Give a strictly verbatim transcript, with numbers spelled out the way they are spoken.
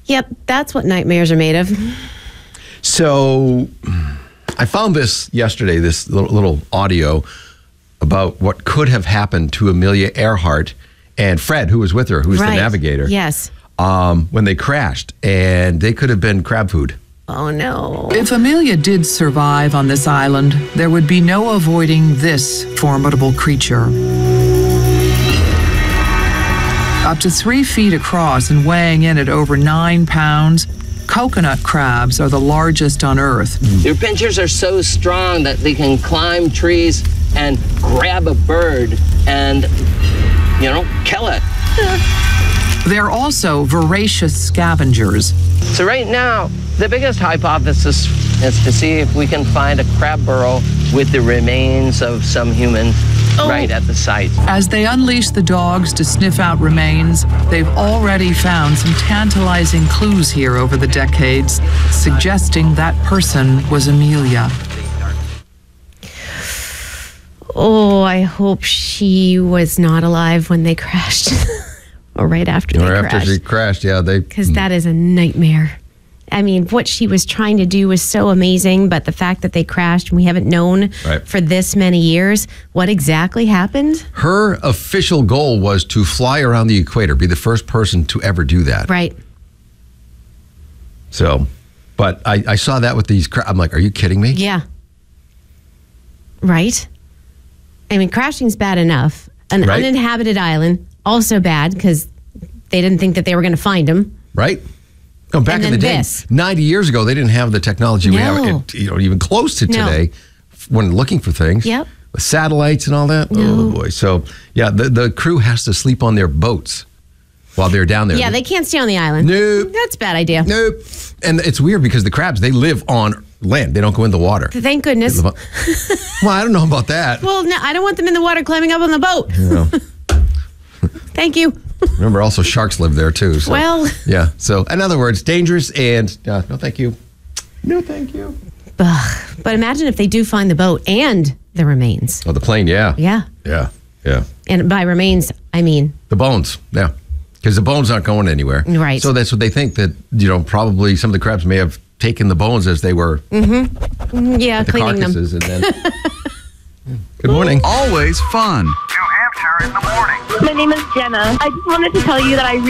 Yep, that's what nightmares are made of. So I found this yesterday, this little, little audio about what could have happened to Amelia Earhart and Fred, who was with her, who was Right. the navigator. Yes. Um, when they crashed, and they could have been crab food. Oh, no. If Amelia did survive on this island, there would be no avoiding this formidable creature. Up to three feet across and weighing in at over nine pounds, coconut crabs are the largest on Earth. Their pinchers are so strong that they can climb trees and grab a bird and, you know, kill it. They're also voracious scavengers. So right now, the biggest hypothesis is to see if we can find a crab burrow with the remains of some human Oh. right at the site. As they unleash the dogs to sniff out remains, they've already found some tantalizing clues here over the decades, suggesting that person was Amelia. Oh, I hope she was not alive when they crashed. Or right after Or they after crashed. she crashed, yeah, they. Because that is a nightmare. I mean, what she was trying to do was so amazing, but the fact that they crashed and we haven't known Right. for this many years what exactly happened. Her official goal was to fly around the equator, be the first person to ever do that. Right. So, but I, I saw that with these. Cra- I'm like, are you kidding me? Yeah. Right? I mean, crashing's bad enough. An Right. uninhabited island, also bad because they didn't think that they were going to find him. Right? No, back And in the then day, this. ninety years ago, they didn't have the technology we have, No. it, you know, even close to No. today when looking for things. Yep. With satellites and all that. No. Oh, boy. So, yeah, the, the crew has to sleep on their boats while they're down there. Yeah, they can't stay on the island. Nope. That's a bad idea. Nope. And it's weird because the crabs, they live on land. They don't go in the water. Thank goodness. They live on- well, I don't know about that. Well, no, I don't want them in the water climbing up on the boat. Thank you. Remember, also sharks live there too. So. Well. Yeah. So, in other words, dangerous and uh, no, thank you. No, thank you. Ugh. But imagine if they do find the boat and the remains. Oh, the plane. Yeah. Yeah. Yeah. Yeah. And by remains, I mean, The bones. Yeah. Because the bones aren't going anywhere. Right. So that's what they think that, you know, probably some of the crabs may have taken the bones as they were yeah, the cleaning them. carcasses and then. Good morning. Always fun. New Hampshire in the morning. My name is Jenna. I just wanted to tell you that I